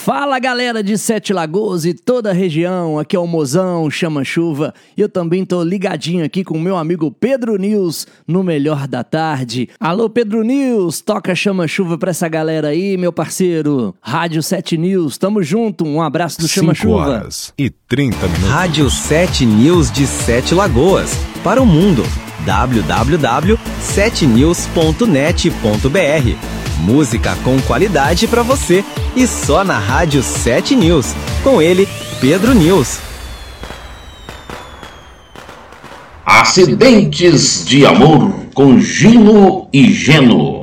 Fala galera de Sete Lagoas e toda a região, aqui é o Mozão, Chama Chuva, e eu também tô ligadinho aqui com o meu amigo Pedro News no Melhor da Tarde. Alô Pedro News, toca Chama Chuva pra essa galera aí, meu parceiro. Rádio 7 News, tamo junto, um abraço do Chama Chuva. 5h30. Rádio 7 News de Sete Lagoas, para o mundo, www.7news.net.br. Música com qualidade pra você e só na Rádio 7 News. Com ele, Pedro News. Acidentes de amor com Gino e Geno.